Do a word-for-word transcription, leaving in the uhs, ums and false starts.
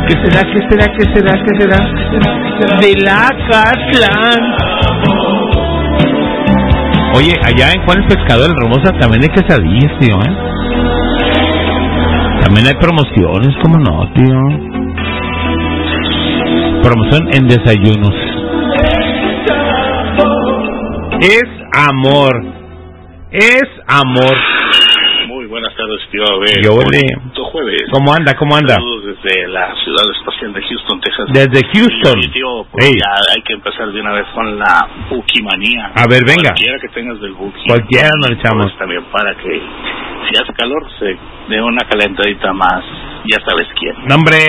¿Qué será, qué será, qué será, qué será? De la Catlán. Oye, allá en Juan el Pescador, el Hermosa, también hay quesadillas, tío, ¿eh? También hay promociones, ¿cómo no, tío? Promoción en desayunos. Es amor. Es amor. Muy buenas tardes, tío. A ver, Yo le... jueves. ¿Cómo anda? ¿Cómo anda? Saludos desde la ciudad espacial de Houston, Texas. Desde Houston. Y, tío, pues hey. ya hay que empezar de una vez con la bukimanía. A ver, venga. Cualquiera que tengas del buki. Cualquiera nos le echamos. Pues también para que si hace calor se dé una calentadita más. Ya sabes quién. Nombre.